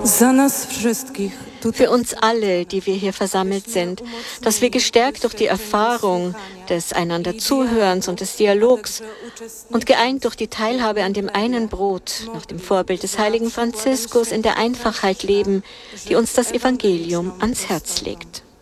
Für uns alle, die wir hier versammelt sind, dass wir gestärkt durch die Erfahrung des einander Zuhörens und des Dialogs und geeint durch die Teilhabe an dem einen Brot, nach dem Vorbild des heiligen Franziskus, in der Einfachheit leben, die uns das Evangelium ans Herz legt.